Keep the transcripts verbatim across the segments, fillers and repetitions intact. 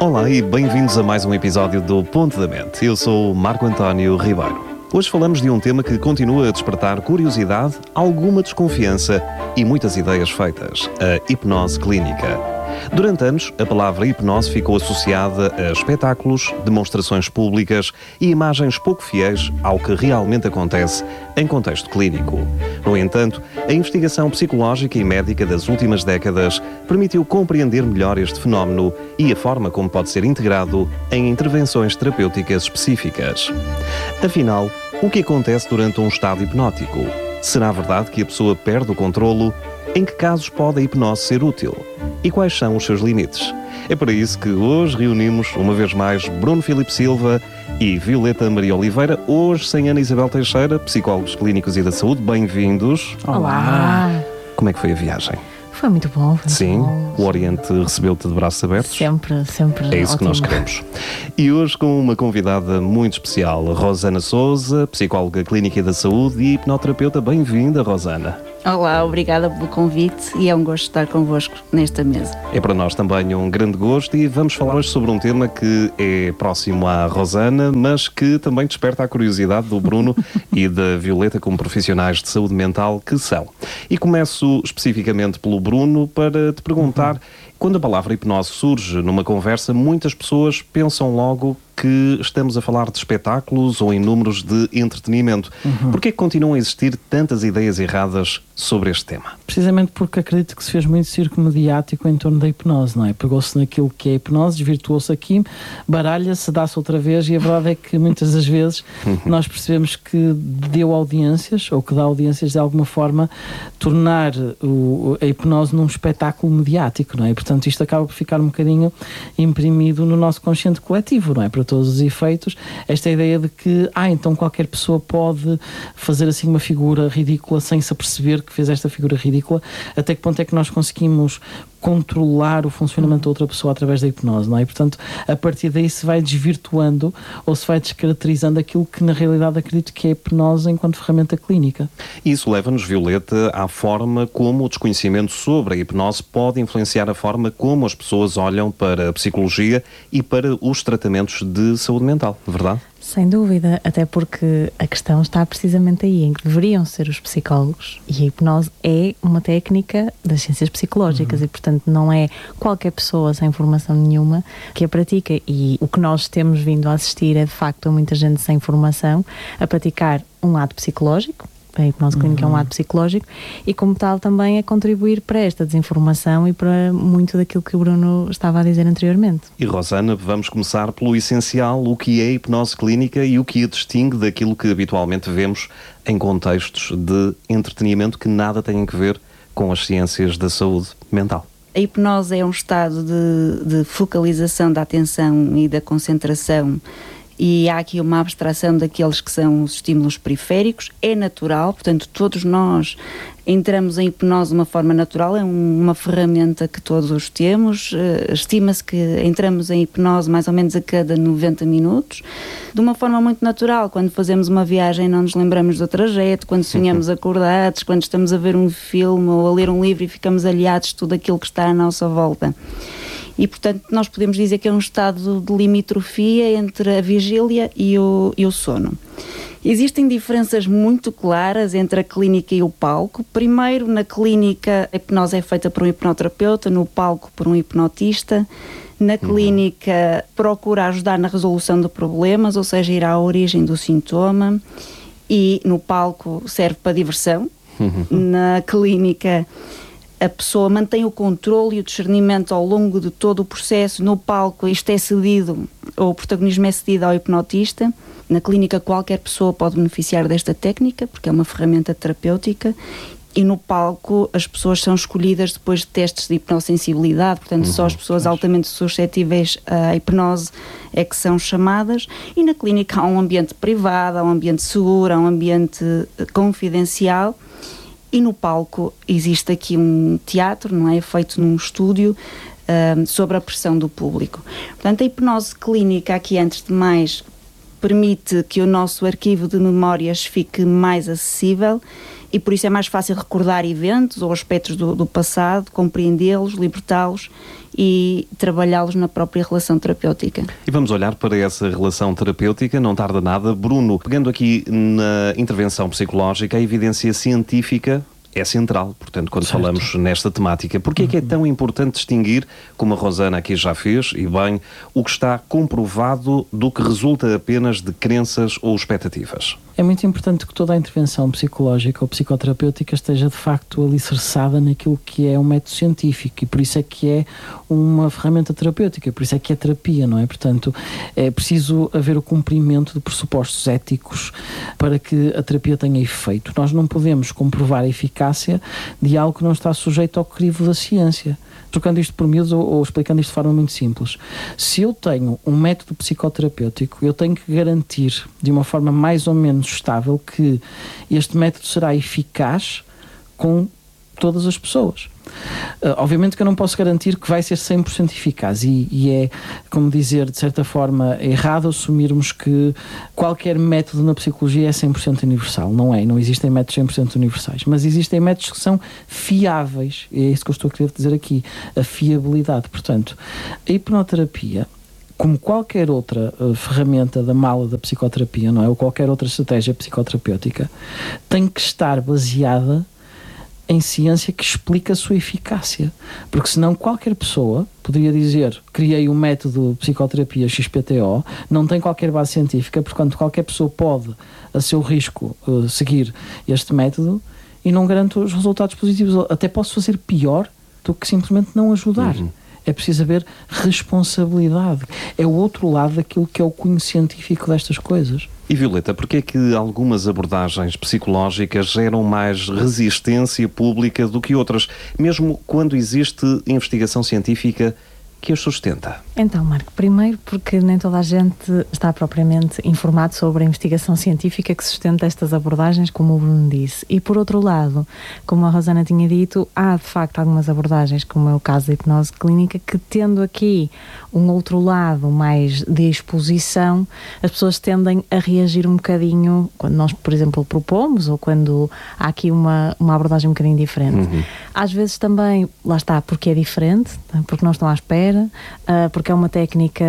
Olá e bem-vindos a mais um episódio do Ponto da Mente. Eu sou o Marco António Ribeiro. Hoje falamos de um tema que continua a despertar curiosidade, alguma desconfiança e muitas ideias feitas, a hipnose clínica. Durante anos, a palavra hipnose ficou associada a espetáculos, demonstrações públicas e imagens pouco fiéis ao que realmente acontece em contexto clínico. No entanto, a investigação psicológica e médica das últimas décadas permitiu compreender melhor este fenómeno e a forma como pode ser integrado em intervenções terapêuticas específicas. Afinal, o que acontece durante um estado hipnótico? Será verdade que a pessoa perde o controlo? Em que casos pode a hipnose ser útil? E quais são os seus limites? É para isso que hoje reunimos, uma vez mais, Bruno Filipe Silva e Violeta Maria Oliveira, hoje sem Ana Isabel Teixeira, psicólogos clínicos e da saúde. Bem-vindos. Olá! Como é que foi a viagem? Foi muito bom. Foi Sim, muito bom. O Oriente recebeu-te de braços abertos? Sempre, sempre. É isso ótimo. que nós queremos. E hoje com uma convidada muito especial, Rosana Sousa, psicóloga clínica e da saúde e hipnoterapeuta. Bem-vinda, Rosana. Olá, obrigada pelo convite e é um gosto estar convosco nesta mesa. É para nós também um grande gosto e vamos falar hoje sobre um tema que é próximo à Rosana, mas que também desperta a curiosidade do Bruno e da Violeta como profissionais de saúde mental que são. E começo especificamente pelo Bruno para te perguntar, quando a palavra hipnose surge numa conversa, muitas pessoas pensam logo que estamos a falar de espetáculos ou em números de entretenimento. Uhum. Porquê é que continuam a existir tantas ideias erradas sobre este tema? Precisamente porque acredito que se fez muito circo mediático em torno da hipnose, não é? Pegou-se naquilo que é hipnose, desvirtuou-se aqui, baralha-se, dá-se outra vez e a verdade é que muitas das vezes nós percebemos que deu audiências, ou que dá audiências de alguma forma, tornar o, a hipnose num espetáculo mediático, não é? E, portanto, isto acaba por ficar um bocadinho imprimido no nosso consciente coletivo, não é? Para todos os efeitos, esta ideia de que, ah, então qualquer pessoa pode fazer assim uma figura ridícula sem se aperceber que fez esta figura ridícula. Até que ponto é que nós conseguimos controlar o funcionamento de outra pessoa através da hipnose, não é? E, portanto, a partir daí se vai desvirtuando ou se vai descaracterizando aquilo que na realidade acredito que é a hipnose enquanto ferramenta clínica. Isso leva-nos, Violeta, à forma como o desconhecimento sobre a hipnose pode influenciar a forma como as pessoas olham para a psicologia e para os tratamentos de saúde mental, verdade? Sem dúvida, até porque a questão está precisamente aí, em que deveriam ser os psicólogos, e a hipnose é uma técnica das ciências psicológicas uhum. e, portanto, não é qualquer pessoa sem formação nenhuma que a pratica, e o que nós temos vindo a assistir é, de facto, muita gente sem formação a praticar um ato psicológico. A hipnose clínica uhum. é um ato psicológico e, como tal, também é contribuir para esta desinformação e para muito daquilo que o Bruno estava a dizer anteriormente. E, Rosana, vamos começar pelo essencial, o que é a hipnose clínica e o que a distingue daquilo que habitualmente vemos em contextos de entretenimento que nada têm a ver com as ciências da saúde mental. A hipnose é um estado de, de focalização da atenção e da concentração. E há aqui uma abstração daqueles que são os estímulos periféricos, é natural, portanto todos nós entramos em hipnose de uma forma natural, é uma ferramenta que todos temos, estima-se que entramos em hipnose mais ou menos a cada noventa minutos, de uma forma muito natural, quando fazemos uma viagem não nos lembramos do trajeto, quando sonhamos acordados, quando estamos a ver um filme ou a ler um livro e ficamos aliados de tudo aquilo que está à nossa volta. E, portanto, nós podemos dizer que é um estado de limitrofia entre a vigília e o, e o sono. Existem diferenças muito claras entre a clínica e o palco. Primeiro, na clínica, a hipnose é feita por um hipnoterapeuta, no palco por um hipnotista. Na clínica, procura ajudar na resolução de problemas, ou seja, ir à origem do sintoma. E no palco serve para diversão. Uhum. Na clínica, a pessoa mantém o controle e o discernimento ao longo de todo o processo. No palco isto é cedido, ou o protagonismo é cedido ao hipnotista. Na clínica qualquer pessoa pode beneficiar desta técnica, porque é uma ferramenta terapêutica. E no palco as pessoas são escolhidas depois de testes de hipnossensibilidade, portanto uhum, só as pessoas pois. altamente suscetíveis à hipnose é que são chamadas. E na clínica há um ambiente privado, há um ambiente seguro, há um ambiente confidencial. E no palco existe aqui um teatro, não é? Feito num estúdio uh, sobre a pressão do público. Portanto, a hipnose clínica aqui, antes de mais, permite que o nosso arquivo de memórias fique mais acessível e por isso é mais fácil recordar eventos ou aspectos do, do passado, compreendê-los, libertá-los e trabalhá-los na própria relação terapêutica. E vamos olhar para essa relação terapêutica, não tarda nada. Bruno, pegando aqui na intervenção psicológica, a evidência científica é central, portanto, quando certo. falamos nesta temática. Porquê uhum. é que é tão importante distinguir, como a Rosana aqui já fez, e bem, o que está comprovado do que resulta apenas de crenças ou expectativas? É muito importante que toda a intervenção psicológica ou psicoterapêutica esteja de facto alicerçada naquilo que é um método científico, e por isso é que é uma ferramenta terapêutica, por isso é que é terapia, não é? Portanto, é preciso haver o cumprimento de pressupostos éticos para que a terapia tenha efeito. Nós não podemos comprovar a eficácia de algo que não está sujeito ao crivo da ciência. Trocando isto por miúdos ou, ou explicando isto de forma muito simples. Se eu tenho um método psicoterapêutico, eu tenho que garantir de uma forma mais ou menos estável que este método será eficaz com todas as pessoas. Uh, obviamente que eu não posso garantir que vai ser cem por cento eficaz e, e é, como dizer, de certa forma, errado assumirmos que qualquer método na psicologia é cem por cento universal. Não é, não existem métodos cem por cento universais, mas existem métodos que são fiáveis, e é isso que eu estou a querer dizer aqui, a fiabilidade. Portanto, a hipnoterapia, como qualquer outra uh, ferramenta da mala da psicoterapia, não é? Ou qualquer outra estratégia psicoterapêutica, tem que estar baseada em ciência que explica a sua eficácia. Porque senão qualquer pessoa poderia dizer, criei um método de psicoterapia X P T O, não tem qualquer base científica, portanto qualquer pessoa pode, a seu risco, uh, seguir este método e não garante os resultados positivos. Até posso fazer pior do que simplesmente não ajudar. Uhum. É preciso haver responsabilidade. É o outro lado daquilo que é o cunho científico destas coisas. E Violeta, porquê é que algumas abordagens psicológicas geram mais resistência pública do que outras, mesmo quando existe investigação científica que as sustenta? Então, Marco, primeiro porque nem toda a gente está propriamente informado sobre a investigação científica que sustenta estas abordagens, como o Bruno disse. E por outro lado, como a Rosana tinha dito, há de facto algumas abordagens, como é o caso da hipnose clínica, que tendo aqui um outro lado mais de exposição, as pessoas tendem a reagir um bocadinho quando nós, por exemplo, propomos ou quando há aqui uma, uma abordagem um bocadinho diferente. Uhum. Às vezes também, lá está, porque é diferente, porque não estão à espera, porque é uma técnica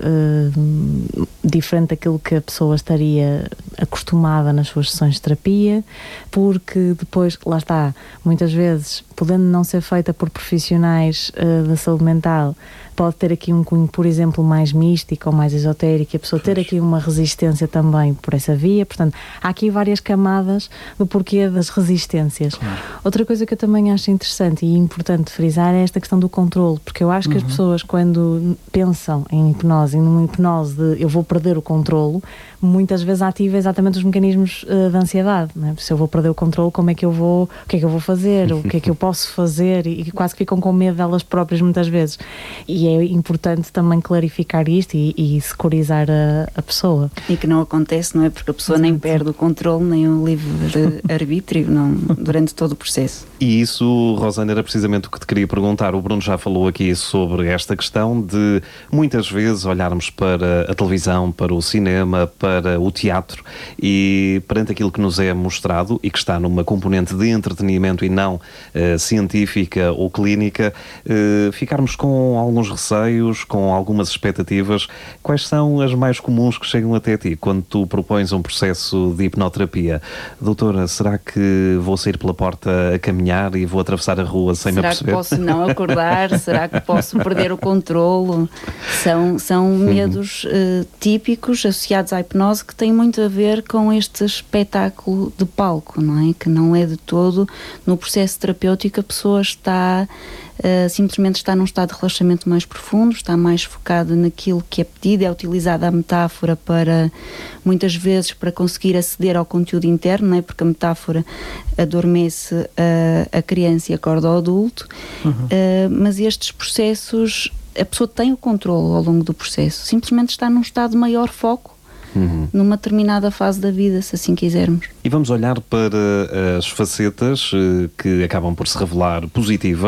uh, diferente daquilo que a pessoa estaria acostumada nas suas sessões de terapia, porque depois, lá está, muitas vezes, podendo não ser feita por profissionais uh, da saúde mental, pode ter aqui um cunho, por exemplo, mais místico ou mais esotérico, e a pessoa ter aqui uma resistência também por essa via. Portanto, há aqui várias camadas do porquê das resistências. Claro. Outra coisa que eu também acho interessante e importante frisar é esta questão do controle, porque eu acho uhum. que as pessoas, quando pensam em hipnose, em uma hipnose de eu vou perder o controlo, muitas vezes ativa exatamente os mecanismos uh, de ansiedade, não é? Se eu vou perder o controlo, como é que eu vou, o que é que eu vou fazer, o que é que eu posso fazer, e, e quase que ficam com medo delas próprias muitas vezes. E é importante também clarificar isto e, e securizar a, a pessoa. E que não acontece, não é? Porque a pessoa Exato. nem perde o controle, nem o livre-arbítrio não, durante todo o processo. E isso, Rosana, era precisamente o que te queria perguntar. O Bruno já falou aqui sobre esta questão de muitas vezes olharmos para a televisão, para o cinema, para o teatro e perante aquilo que nos é mostrado e que está numa componente de entretenimento e não uh, científica ou clínica, uh, ficarmos com alguns receios, com algumas expectativas. Quais são as mais comuns que chegam até ti quando tu propões um processo de hipnoterapia? Doutora, será que vou sair pela porta a caminhar e vou atravessar a rua sem será me aperceber? Será que posso não acordar? Será que posso perder o controlo? São, são medos uh, típicos associados à hipnose que têm muito a ver com este espetáculo de palco, não é? Que não é de todo, no processo terapêutico a pessoa está Uh, simplesmente está num estado de relaxamento mais profundo, está mais focada naquilo que é pedido, é utilizada a metáfora para, muitas vezes, para conseguir aceder ao conteúdo interno, não é? Porque a metáfora adormece uh, a criança e acorda o adulto, uhum. uh, mas estes processos, a pessoa tem o controle ao longo do processo, simplesmente está num estado de maior foco, Uhum. numa determinada fase da vida, se assim quisermos. E vamos olhar para as facetas uh, que acabam por se revelar positivas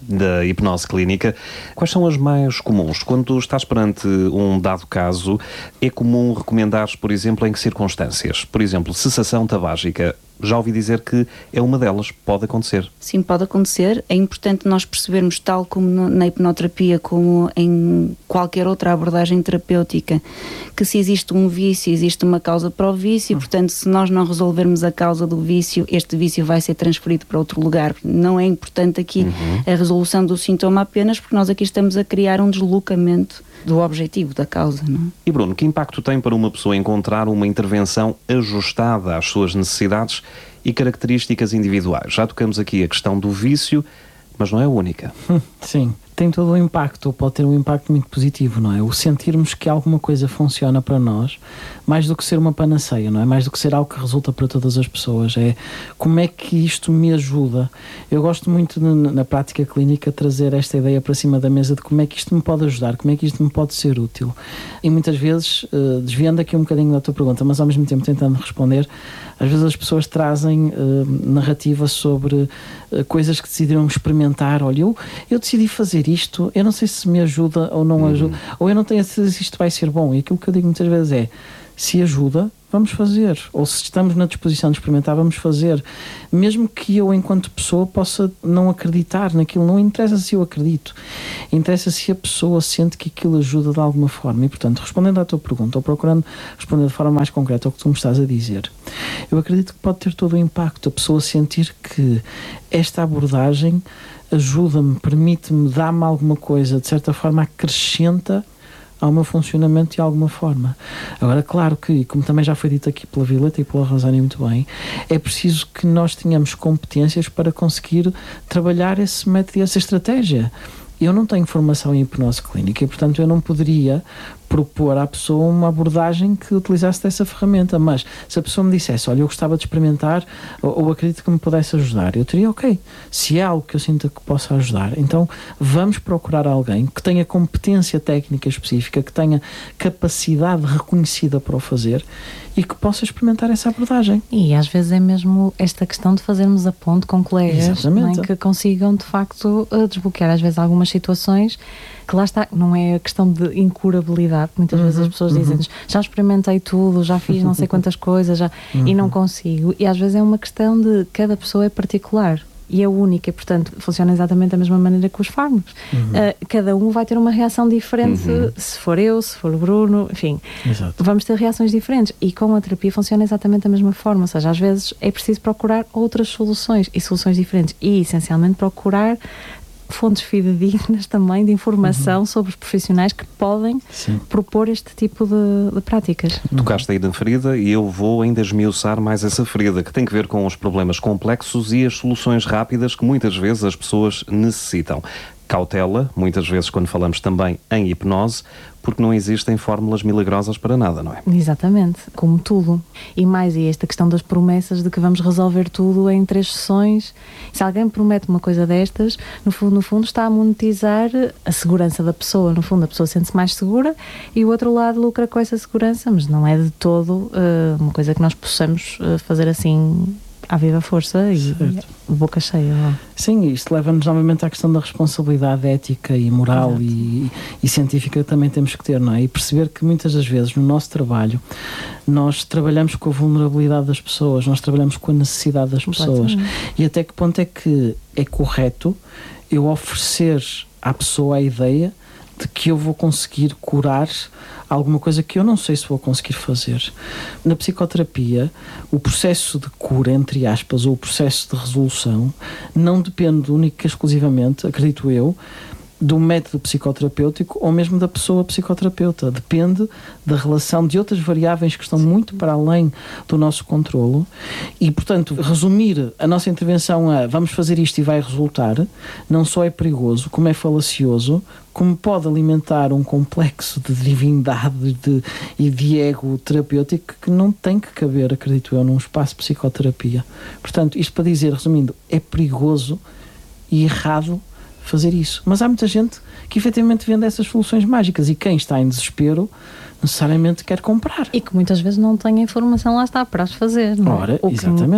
da hipnose clínica. Quais são as mais comuns? Quando estás perante um dado caso, é comum recomendares, por exemplo, em que circunstâncias? Por exemplo, cessação tabágica. Já ouvi dizer que é uma delas, pode acontecer. Sim, pode acontecer. É importante nós percebermos, tal como no, na hipnoterapia, como em qualquer outra abordagem terapêutica, que se existe um vício, existe uma causa para o vício, portanto, se nós não resolvermos a causa do vício, este vício vai ser transferido para outro lugar. Não é importante aqui uhum. a resolução do sintoma apenas, porque nós aqui estamos a criar um deslocamento do objetivo, da causa, não é? E Bruno, que impacto tem para uma pessoa encontrar uma intervenção ajustada às suas necessidades e características individuais? Já tocamos aqui a questão do vício, mas não é a única. Sim, tem todo um impacto, ou pode ter um impacto muito positivo, não é? O sentirmos que alguma coisa funciona para nós, mais do que ser uma panaceia, não é? Mais do que ser algo que resulta para todas as pessoas, é como é que isto me ajuda. Eu gosto muito na, na prática clínica trazer esta ideia para cima da mesa de como é que isto me pode ajudar, como é que isto me pode ser útil. E muitas vezes, uh, desviando aqui um bocadinho da tua pergunta, mas ao mesmo tempo tentando responder, às vezes as pessoas trazem uh, narrativa sobre uh, coisas que decidiram experimentar. Olha, eu, eu decidi fazer isto, eu não sei se me ajuda ou não uhum. ajuda, ou eu não tenho a certeza se isto vai ser bom. E aquilo que eu digo muitas vezes é, se ajuda, vamos fazer. Ou se estamos na disposição de experimentar, vamos fazer. Mesmo que eu, enquanto pessoa, possa não acreditar naquilo, não interessa se eu acredito. Interessa se a pessoa sente que aquilo ajuda de alguma forma. E, portanto, respondendo à tua pergunta, ou procurando responder de forma mais concreta ao que tu me estás a dizer, eu acredito que pode ter todo o impacto. A pessoa sentir que esta abordagem ajuda-me, permite-me, dá-me alguma coisa, de certa forma acrescenta ao meu funcionamento de alguma forma. Agora, claro que, como também já foi dito aqui pela Violeta e pela Rosânia muito bem, é preciso que nós tenhamos competências para conseguir trabalhar esse método e essa estratégia. Eu não tenho formação em hipnose clínica e, portanto, eu não poderia propor à pessoa uma abordagem que utilizasse dessa ferramenta, mas se a pessoa me dissesse, olha, eu gostava de experimentar ou, ou acredito que me pudesse ajudar, eu teria, ok, se é algo que eu sinta que possa ajudar, então vamos procurar alguém que tenha competência técnica específica, que tenha capacidade reconhecida para o fazer e que possa experimentar essa abordagem. E às vezes é mesmo esta questão de fazermos a ponte com colegas, não é? Que consigam de facto desbloquear às vezes algumas situações que lá está, não é a questão de incurabilidade. Muitas uhum, vezes as pessoas uhum. dizem-nos, já experimentei tudo, já fiz não sei quantas coisas já, uhum. e não consigo. E às vezes é uma questão de cada pessoa é particular e é única, e portanto funciona exatamente da mesma maneira que os fármacos. Uhum. Uh, cada um vai ter uma reação diferente, uhum. se for eu, se for o Bruno, enfim. Exato. Vamos ter reações diferentes e com a terapia funciona exatamente da mesma forma, ou seja, às vezes é preciso procurar outras soluções e soluções diferentes e essencialmente procurar fontes fidedignas também de informação uhum. sobre os profissionais que podem Sim. propor este tipo de, de práticas. Tocaste aí na ferida e eu vou ainda esmiuçar mais essa ferida, que tem que ver com os problemas complexos e as soluções rápidas que muitas vezes as pessoas necessitam. Cautela, muitas vezes quando falamos também em hipnose, porque não existem fórmulas milagrosas para nada, não é? Exatamente, como tudo. E mais, e esta questão das promessas de que vamos resolver tudo em três sessões. Se alguém promete uma coisa destas, no fundo, no fundo está a monetizar a segurança da pessoa. No fundo, a pessoa sente-se mais segura e o outro lado lucra com essa segurança, mas não é de todo uh, uma coisa que nós possamos uh, fazer assim à viva força e certo. boca cheia. Ó. Sim, isto leva-nos novamente à questão da responsabilidade ética e moral e, e científica que também temos que ter, não é? E perceber que muitas das vezes no nosso trabalho nós trabalhamos com a vulnerabilidade das pessoas, nós trabalhamos com a necessidade das pessoas. E até que ponto é que é correto eu oferecer à pessoa a ideia de que eu vou conseguir curar alguma coisa que eu não sei se vou conseguir fazer. Na psicoterapia, o processo de cura, entre aspas, ou o processo de resolução, não depende única e exclusivamente, acredito eu, do método psicoterapêutico ou mesmo da pessoa psicoterapeuta. Depende da relação de outras variáveis que estão muito para além do nosso controlo e, portanto, resumir a nossa intervenção a vamos fazer isto e vai resultar, não só é perigoso, como é falacioso, como pode alimentar um complexo de divindade de, e de ego terapêutico que não tem que caber, acredito eu, num espaço de psicoterapia. Portanto, isto para dizer, resumindo, é perigoso e errado fazer isso. Mas há muita gente que efetivamente vende essas soluções mágicas e quem está em desespero necessariamente quer comprar. E que muitas vezes não tem a informação lá está para as fazer, não é? Ora, exatamente.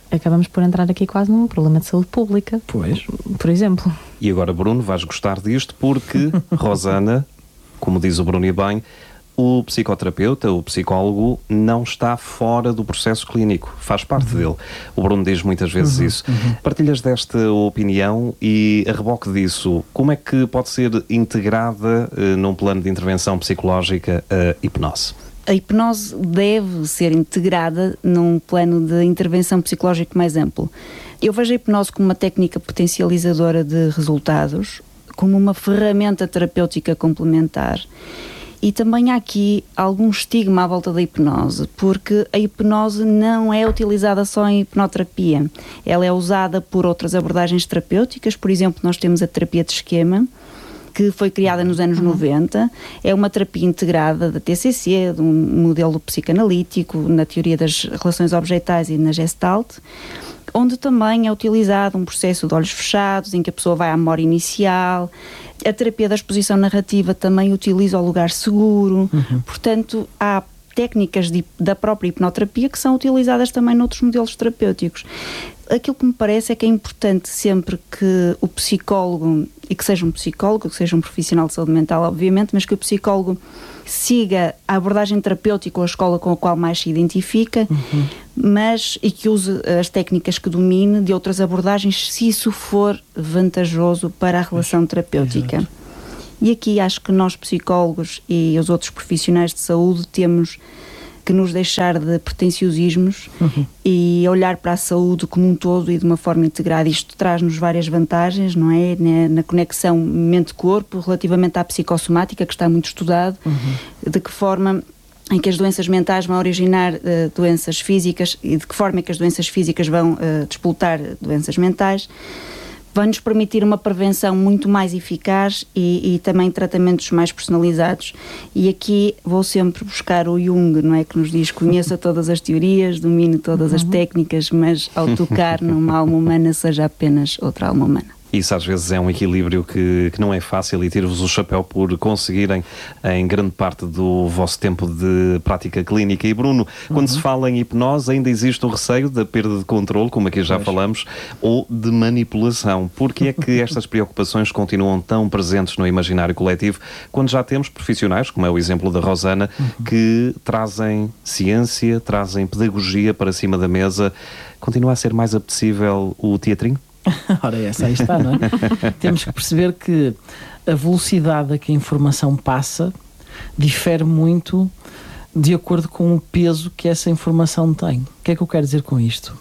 acabamos por entrar aqui quase num problema de saúde pública. Pois. Por exemplo. E agora, Bruno, vais gostar disto porque, Rosana, como diz o Bruno e bem, o psicoterapeuta, o psicólogo, não está fora do processo clínico, faz parte uhum. dele. O Bruno diz muitas vezes uhum. isso. Uhum. Partilhas desta opinião e, a reboque disso, como é que pode ser integrada uh, num plano de intervenção psicológica a hipnose? A hipnose deve ser integrada num plano de intervenção psicológico mais amplo. Eu vejo a hipnose como uma técnica potencializadora de resultados, como uma ferramenta terapêutica complementar. E também há aqui algum estigma à volta da hipnose, porque a hipnose não é utilizada só em hipnoterapia. Ela é usada por outras abordagens terapêuticas. Por exemplo, nós temos a terapia de esquema, que foi criada nos anos uhum. noventa. É uma terapia integrada da T C C, de um modelo psicanalítico, na teoria das relações objetais e na Gestalt, onde também é utilizado um processo de olhos fechados, em que a pessoa vai à memória inicial. A terapia da exposição narrativa também utiliza o lugar seguro. Uhum. Portanto, há técnicas de, da própria hipnoterapia que são utilizadas também noutros modelos terapêuticos. Aquilo que me parece é que é importante sempre que o psicólogo, e que seja um psicólogo, que seja um profissional de saúde mental, obviamente, mas que o psicólogo siga a abordagem terapêutica ou a escola com a qual mais se identifica, uhum. mas e que use as técnicas que domine de outras abordagens, se isso for vantajoso para a relação terapêutica. Exato. E aqui acho que nós psicólogos e os outros profissionais de saúde temos que nos deixar de pretenciosismos uhum. e olhar para a saúde como um todo e de uma forma integrada. Isto traz-nos várias vantagens, não é? Na, na conexão mente-corpo, relativamente à psicossomática, que está muito estudado, uhum. de que forma em que as doenças mentais vão originar uh, doenças físicas e de que forma é que as doenças físicas vão uh, despoltar doenças mentais. Vai-nos permitir uma prevenção muito mais eficaz e, e também tratamentos mais personalizados. E aqui vou sempre buscar o Jung, não é? Que nos diz: conheça todas as teorias, domine todas as técnicas, mas ao tocar numa alma humana seja apenas outra alma humana. Isso às vezes é um equilíbrio que, que não é fácil, e tiro-vos o chapéu por conseguirem em grande parte do vosso tempo de prática clínica. E Bruno, quando uhum. se fala em hipnose, ainda existe o receio da perda de controle, como aqui já pois. falamos, ou de manipulação. Porque é que estas preocupações continuam tão presentes no imaginário coletivo, quando já temos profissionais, como é o exemplo da Rosana, uhum. que trazem ciência, trazem pedagogia para cima da mesa? Continua a ser mais apetecível o teatrinho? Ora, essa aí está, não é? Temos que perceber que a velocidade a que a informação passa difere muito de acordo com o peso que essa informação tem. O que é que eu quero dizer com isto?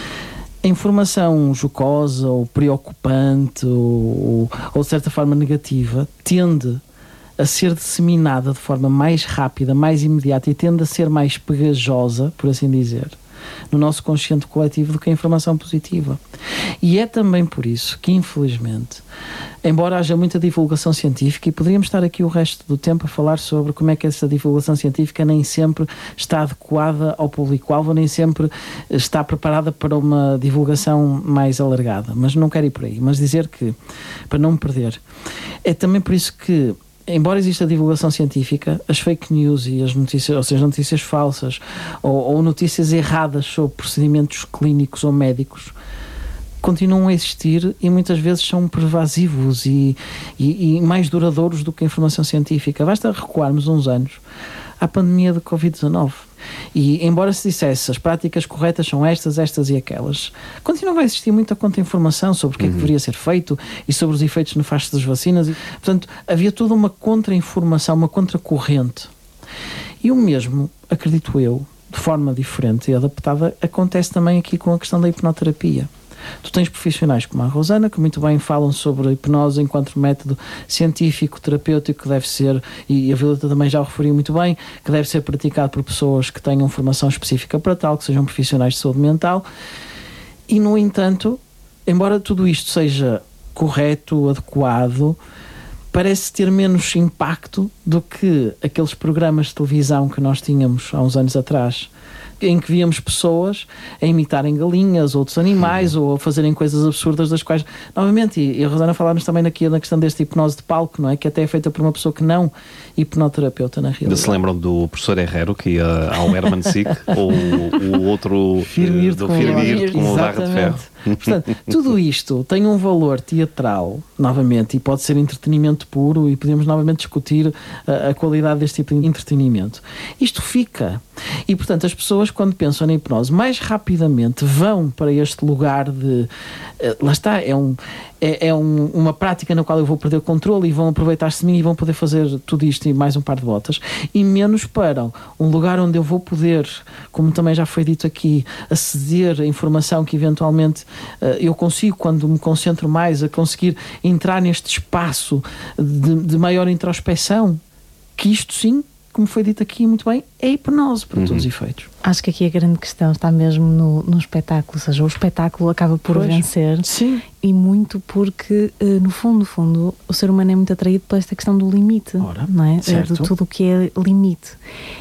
A informação jocosa ou preocupante ou, ou de certa forma negativa tende a ser disseminada de forma mais rápida, mais imediata e tende a ser mais pegajosa, por assim dizer, no nosso consciente coletivo do que a informação positiva. E é também por isso que, infelizmente, embora haja muita divulgação científica, e poderíamos estar aqui o resto do tempo a falar sobre como é que essa divulgação científica nem sempre está adequada ao público-alvo, nem sempre está preparada para uma divulgação mais alargada, mas não quero ir por aí, mas dizer que, para não me perder, é também por isso que, embora exista a divulgação científica, as fake news e as notícias, ou seja, notícias falsas ou, ou notícias erradas sobre procedimentos clínicos ou médicos continuam a existir e muitas vezes são pervasivos e, e, e mais duradouros do que a informação científica. Basta recuarmos uns anos à pandemia de covid dezanove. E embora se dissesse as práticas corretas são estas, estas e aquelas, continua a existir muita contra-informação sobre o que uhum. é que deveria ser feito e sobre os efeitos nefastos das vacinas. E, portanto, havia toda uma contra-informação, uma contra-corrente. E o mesmo, acredito eu, de forma diferente e adaptada, acontece também aqui com a questão da hipnoterapia. Tu tens profissionais como a Rosana, que muito bem falam sobre a hipnose enquanto método científico, terapêutico, que deve ser, e a Violeta também já o referiu muito bem, que deve ser praticado por pessoas que tenham formação específica para tal, que sejam profissionais de saúde mental. E, no entanto, embora tudo isto seja correto, adequado, parece ter menos impacto do que aqueles programas de televisão que nós tínhamos há uns anos atrás, em que víamos pessoas a imitarem galinhas, outros animais, uhum. ou a fazerem coisas absurdas das quais, novamente, e, e a Rosana falámos também aqui na questão desta hipnose de palco, não é? Que até é feita por uma pessoa que não hipnoterapeuta, na realidade. Se lembram do professor Herrero, que ia ao Hermann Sick, ou o outro Firmir do Firmir com o Barra de Ferro. Portanto, tudo isto tem um valor teatral, novamente, e pode ser entretenimento puro, e podemos novamente discutir a, a qualidade deste tipo de entretenimento. Isto fica. E, portanto, as pessoas, quando pensam na hipnose, mais rapidamente vão para este lugar de... Uh, lá está, é, um, é, é um, uma prática na qual eu vou perder o controle e vão aproveitar-se de mim e vão poder fazer tudo isto e mais um par de botas, e menos para um lugar onde eu vou poder, como também já foi dito aqui, aceder a informação que eventualmente uh, eu consigo, quando me concentro mais, a conseguir entrar neste espaço de, de maior introspeção, que isto sim, como foi dito aqui muito bem, é hipnose para uhum. todos os efeitos. Acho que aqui a grande questão está mesmo no, no espetáculo, ou seja, o espetáculo acaba por pois. vencer. Sim. E muito porque, no fundo, no fundo, o ser humano é muito atraído por esta questão do limite, Ora, não é? certo. De tudo o que é limite.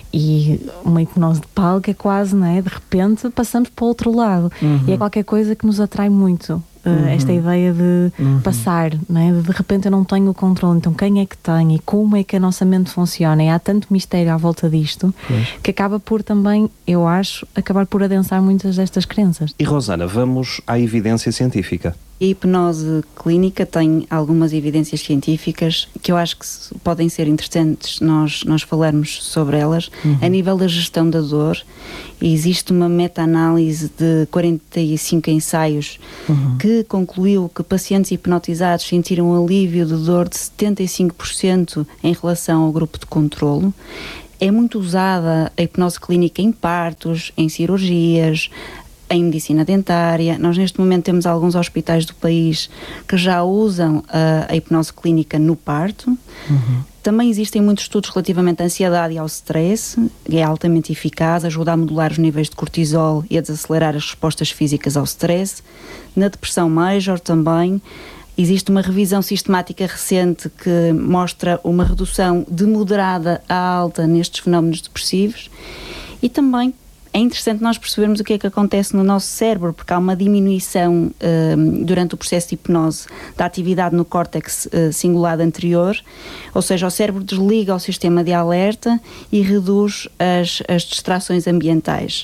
E uma hipnose de palco é quase, não é? De repente passamos para o outro lado. Uhum. E é qualquer coisa que nos atrai muito. Uhum. Esta ideia de uhum. passar, não é? De, de repente eu não tenho o controle, então quem é que tem e como é que a nossa mente funciona? E há tanto mistério à volta disto pois. que acaba por também, eu acho, acabar por adensar muitas destas crenças. E Rosana, vamos à evidência científica. A hipnose clínica tem algumas evidências científicas que eu acho que podem ser interessantes nós, nós falarmos sobre elas. Uhum. A nível da gestão da dor, existe uma meta-análise de quarenta e cinco ensaios uhum. que concluiu que pacientes hipnotizados sentiram um alívio de dor de setenta e cinco por cento em relação ao grupo de controlo. É muito usada a hipnose clínica em partos, em cirurgias, em medicina dentária. Nós neste momento temos alguns hospitais do país que já usam a, a hipnose clínica no parto. Uhum. Também existem muitos estudos relativamente à ansiedade e ao stress, que é altamente eficaz, ajuda a modular os níveis de cortisol e a desacelerar as respostas físicas ao stress. Na depressão major também existe uma revisão sistemática recente que mostra uma redução de moderada a alta nestes fenómenos depressivos. E também é interessante nós percebermos o que é que acontece no nosso cérebro, porque há uma diminuição um, durante o processo de hipnose da atividade no córtex uh, cingulado anterior, ou seja, o cérebro desliga o sistema de alerta e reduz as, as distrações ambientais.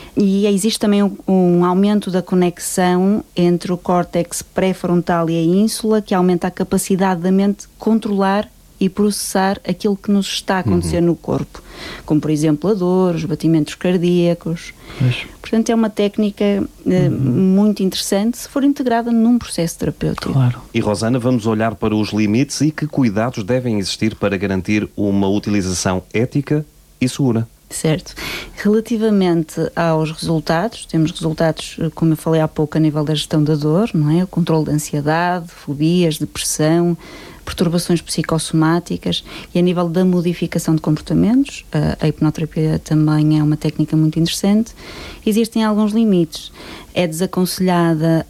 E existe também um, um aumento da conexão entre o córtex pré-frontal e a ínsula, que aumenta a capacidade da mente controlar e processar aquilo que nos está a acontecer uhum. no corpo, como por exemplo a dor, os batimentos cardíacos. Pois. Portanto, é uma técnica uh, uhum. muito interessante se for integrada num processo terapêutico. Claro. E Rosana, vamos olhar para os limites e que cuidados devem existir para garantir uma utilização ética e segura. Certo. Relativamente aos resultados, temos resultados, como eu falei há pouco, a nível da gestão da dor, não é? O controle da ansiedade, fobias, depressão, perturbações psicossomáticas, e a nível da modificação de comportamentos, a, a hipnoterapia também é uma técnica muito interessante. Existem alguns limites. É desaconselhada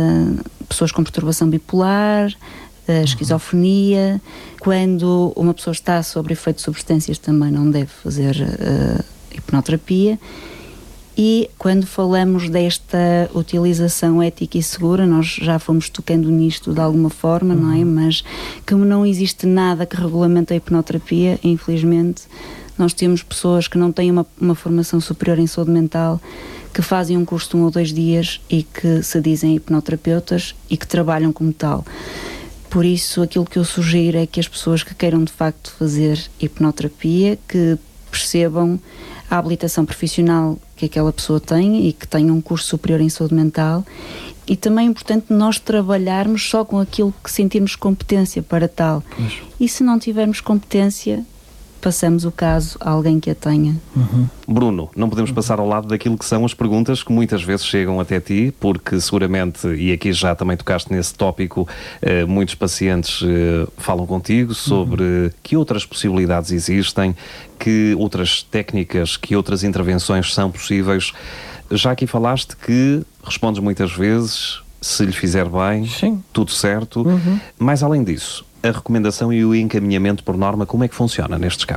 a pessoas com perturbação bipolar, a esquizofrenia. Quando uma pessoa está sob efeito de substâncias também não deve fazer uh, hipnoterapia. E quando falamos desta utilização ética e segura, nós já fomos tocando nisto de alguma forma, uhum. não é? Mas como não existe nada que regulamente a hipnoterapia, infelizmente, nós temos pessoas que não têm uma, uma formação superior em saúde mental, que fazem um curso de um ou dois dias e que se dizem hipnoterapeutas e que trabalham como tal. Por isso, aquilo que eu sugiro é que as pessoas que queiram de facto fazer hipnoterapia, que percebam a habilitação profissional que aquela pessoa tem e que tenha um curso superior em saúde mental. E também é importante nós trabalharmos só com aquilo que sentirmos competência para tal. Pois. E se não tivermos competência, passamos o caso a alguém que a tenha. Uhum. Bruno, não podemos passar ao lado daquilo que são as perguntas que muitas vezes chegam até ti, porque seguramente, e aqui já também tocaste nesse tópico, eh, muitos pacientes eh, falam contigo sobre uhum. que outras possibilidades existem, que outras técnicas, que outras intervenções são possíveis. Já aqui falaste que respondes muitas vezes, se lhe fizer bem, Sim. tudo certo, uhum. mas além disso, a recomendação e o encaminhamento por norma, como é que funciona nestes casos?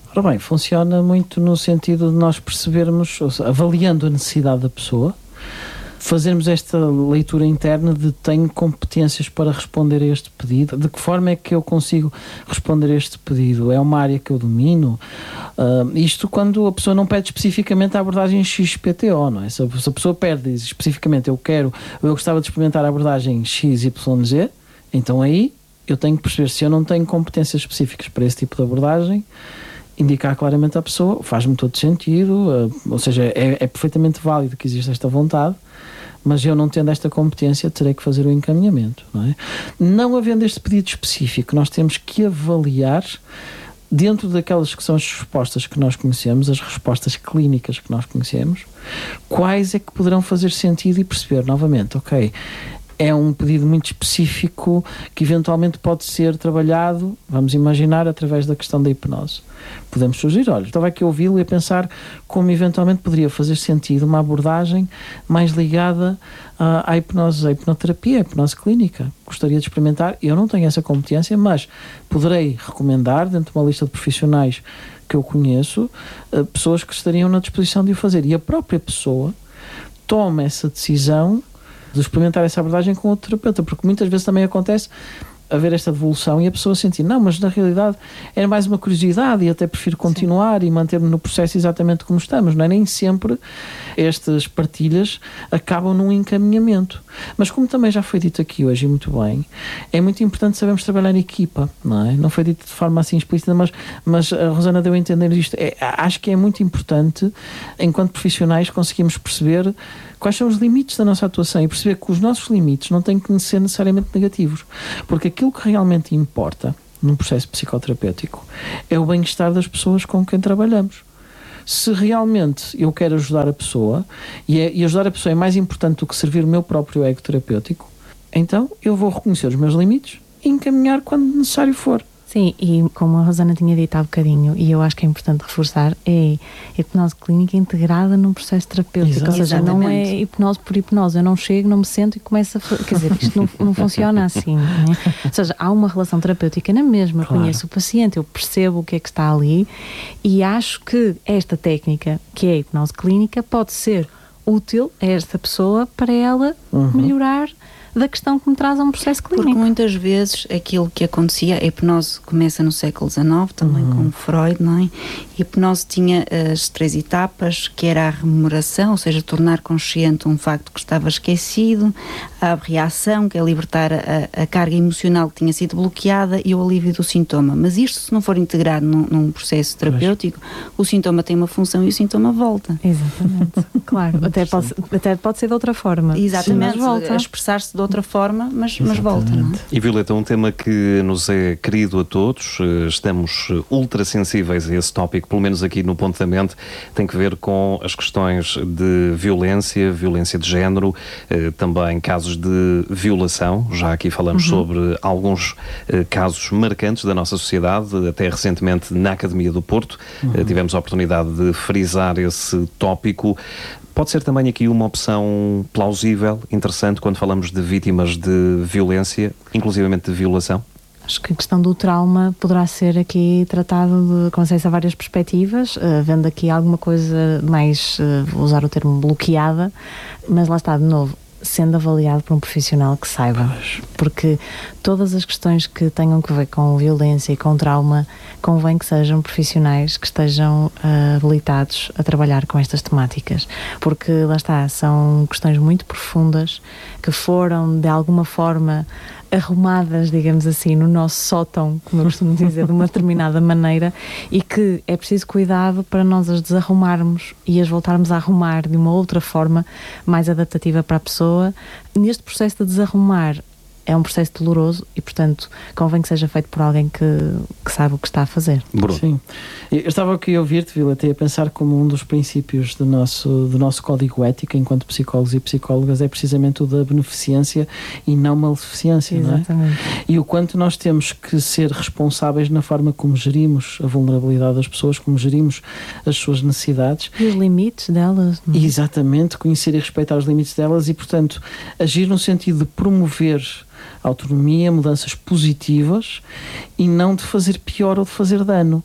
Ora bem, funciona muito no sentido de nós percebermos, ou seja, avaliando a necessidade da pessoa, fazermos esta leitura interna de tenho competências para responder a este pedido, de que forma é que eu consigo responder a este pedido, é uma área que eu domino, uh, isto quando a pessoa não pede especificamente a abordagem X P T O, não é? Se a, se a pessoa pede diz especificamente eu quero, eu gostava de experimentar a abordagem X Y Z, então aí eu tenho que perceber se eu não tenho competências específicas para esse tipo de abordagem, indicar claramente à pessoa, faz-me todo sentido, uh, ou seja, é, é perfeitamente válido que exista esta vontade, mas eu não tendo esta competência terei que fazer o encaminhamento, não é? Não havendo este pedido específico, nós temos que avaliar, dentro daquelas que são as respostas que nós conhecemos, as respostas clínicas que nós conhecemos, quais é que poderão fazer sentido e perceber novamente, ok, é um pedido muito específico que eventualmente pode ser trabalhado, vamos imaginar, através da questão da hipnose. Podemos sugerir, olha, estava aqui a ouvi-lo e a pensar como eventualmente poderia fazer sentido uma abordagem mais ligada uh, à hipnose, à hipnoterapia, à hipnose clínica. Gostaria de experimentar, eu não tenho essa competência, mas poderei recomendar, dentro de uma lista de profissionais que eu conheço, uh, pessoas que estariam na disposição de o fazer. E a própria pessoa toma essa decisão de experimentar essa abordagem com outro terapeuta, porque muitas vezes também acontece haver esta devolução e a pessoa sentir, não, mas na realidade era mais uma curiosidade e até prefiro continuar Sim. e manter-me no processo exatamente como estamos, não é? Nem sempre estas partilhas acabam num encaminhamento. Mas como também já foi dito aqui hoje e muito bem, é muito importante sabermos trabalhar em equipa, não é? Não foi dito de forma assim explícita, mas, mas a Rosana deu a entender isto. É, acho que é muito importante, enquanto profissionais, conseguirmos perceber quais são os limites da nossa atuação e perceber que os nossos limites não têm que ser necessariamente negativos, porque aquilo que realmente importa num processo psicoterapêutico é o bem-estar das pessoas com quem trabalhamos. Se realmente eu quero ajudar a pessoa e, é, e ajudar a pessoa é mais importante do que servir o meu próprio ego terapêutico, então eu vou reconhecer os meus limites e encaminhar quando necessário for. Sim, e como a Rosana tinha dito há bocadinho, e eu acho que é importante reforçar, é hipnose clínica integrada num processo terapêutico. Exato. Ou seja, Exatamente. Não é hipnose por hipnose. Eu não chego, não me sento e começo a... Quer dizer, isto não, não funciona assim, não é? Ou seja, há uma relação terapêutica na mesma. Claro. Eu conheço o paciente, eu percebo o que é que está ali e acho que esta técnica, que é a hipnose clínica, pode ser útil a esta pessoa para ela uhum. melhorar da questão que me traz a um processo clínico. Porque muitas vezes aquilo que acontecia, a hipnose começa no século dezenove, também uhum. com Freud, não é? A hipnose tinha as três etapas, que era a rememoração, ou seja, tornar consciente um facto que estava esquecido, a reação, que é libertar a, a carga emocional que tinha sido bloqueada e o alívio do sintoma. Mas isto, se não for integrado num, num processo terapêutico, pois. O sintoma tem uma função e o sintoma volta. Exatamente. Claro. Até pode, até pode ser de outra forma. Exatamente. Mas volta. A expressar-se de outra forma, mas, mas volta, não é? E Violeta, um tema que nos é querido a todos, estamos ultra sensíveis a esse tópico, pelo menos aqui no Ponto da Mente, tem que ver com as questões de violência, violência de género, também casos de violação. Já aqui falamos uhum. sobre alguns casos marcantes da nossa sociedade, até recentemente na Academia do Porto, uhum. tivemos a oportunidade de frisar esse tópico. Pode ser também aqui uma opção plausível, interessante, quando falamos de vítimas de violência, inclusivamente de violação? Acho que a questão do trauma poderá ser aqui tratada de, com acesso a várias perspectivas, uh, vendo aqui alguma coisa mais, uh, vou usar o termo bloqueada, mas lá está, de novo, sendo avaliado por um profissional que saiba, porque todas as questões que tenham que ver com violência e com trauma, convém que sejam profissionais que estejam uh, habilitados a trabalhar com estas temáticas, porque lá está, são questões muito profundas que foram de alguma forma arrumadas, digamos assim, no nosso sótão, como eu costumo dizer, de uma determinada maneira, e que é preciso cuidado para nós as desarrumarmos e as voltarmos a arrumar de uma outra forma mais adaptativa para a pessoa. Neste processo de desarrumar é um processo doloroso e, portanto, convém que seja feito por alguém que, que sabe o que está a fazer. Bruno. Sim. Eu estava aqui a ouvir-te, Violeta, e a pensar como um dos princípios do nosso, do nosso código ético enquanto psicólogos e psicólogas é precisamente o da beneficência e não maleficência. Exatamente. Não é? E o quanto nós temos que ser responsáveis na forma como gerimos a vulnerabilidade das pessoas, como gerimos as suas necessidades. E os limites delas. Não é? Exatamente, conhecer e respeitar os limites delas e, portanto, agir no sentido de promover autonomia, mudanças positivas e não de fazer pior ou de fazer dano.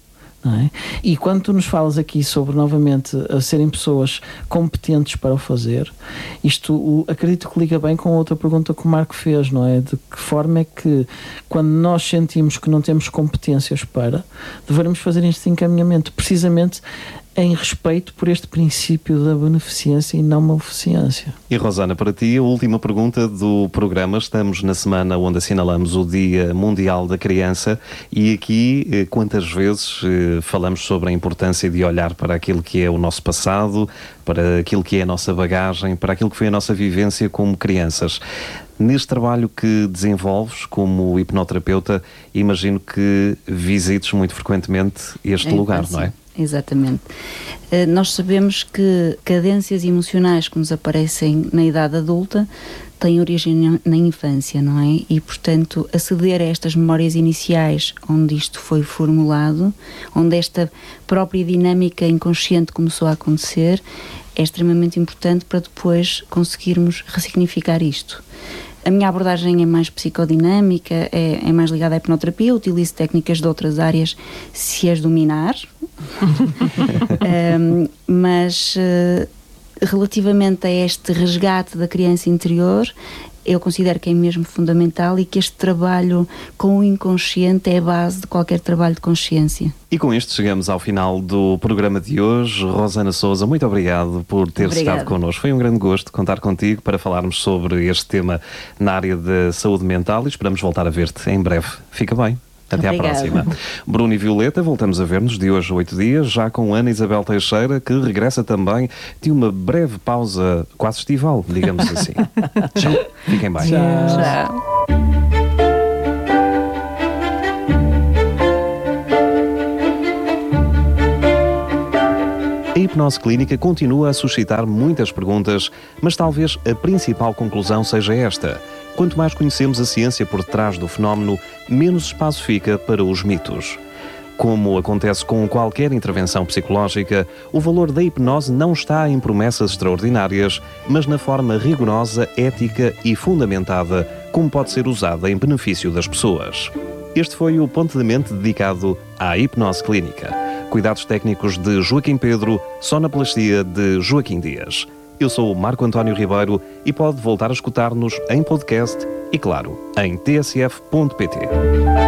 Não é? E quando tu nos falas aqui sobre, novamente, a serem pessoas competentes para o fazer, isto o, acredito que liga bem com outra pergunta que o Marco fez, não é? De que forma é que, quando nós sentimos que não temos competências para, devemos fazer este encaminhamento, precisamente em respeito por este princípio da beneficência e não maleficência. E Rosana, para ti, a última pergunta do programa. Estamos na semana onde assinalamos o Dia Mundial da Criança e aqui, quantas vezes falamos sobre a importância de olhar para aquilo que é o nosso passado, para aquilo que é a nossa bagagem, para aquilo que foi a nossa vivência como crianças. Neste trabalho que desenvolves como hipnoterapeuta, imagino que visites muito frequentemente este é, lugar, assim. não é? Exatamente. Uh, nós sabemos que cadências emocionais que nos aparecem na idade adulta têm origem na, na infância, não é? E, portanto, aceder a estas memórias iniciais onde isto foi formulado, onde esta própria dinâmica inconsciente começou a acontecer, é extremamente importante para depois conseguirmos ressignificar isto. A minha abordagem é mais psicodinâmica, é, é mais ligada à hipnoterapia, utilizo técnicas de outras áreas se as dominar, um, mas uh, relativamente a este resgate da criança interior, eu considero que é mesmo fundamental e que este trabalho com o inconsciente é a base de qualquer trabalho de consciência. E com isto chegamos ao final do programa de hoje. Rosana Sousa, muito obrigado por ter Obrigada. estado connosco. Foi um grande gosto contar contigo para falarmos sobre este tema na área da saúde mental e esperamos voltar a ver-te em breve. Fica bem. Até Obrigada. à próxima. Bruno e Violeta, voltamos a ver-nos de hoje a oito dias, já com Ana Isabel Teixeira, que regressa também de uma breve pausa quase estival, digamos assim. Tchau. Fiquem bem. Tchau. Tchau. A hipnose clínica continua a suscitar muitas perguntas, mas talvez a principal conclusão seja esta. Quanto mais conhecemos a ciência por detrás do fenómeno, menos espaço fica para os mitos. Como acontece com qualquer intervenção psicológica, o valor da hipnose não está em promessas extraordinárias, mas na forma rigorosa, ética e fundamentada como pode ser usada em benefício das pessoas. Este foi o Ponto de Mente dedicado à hipnose clínica. Cuidados técnicos de Joaquim Pedro, sonoplastia de Joaquim Dias. Eu sou o Marco António Ribeiro e pode voltar a escutar-nos em podcast e, claro, em t s f ponto p t.